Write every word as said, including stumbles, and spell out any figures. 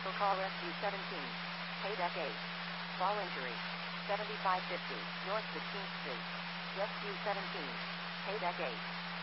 For call rescue seventeen. Pay deck eight. Fall injury. seventy-five fifty North sixteenth Street. Rescue seventeen. Pay deck eight.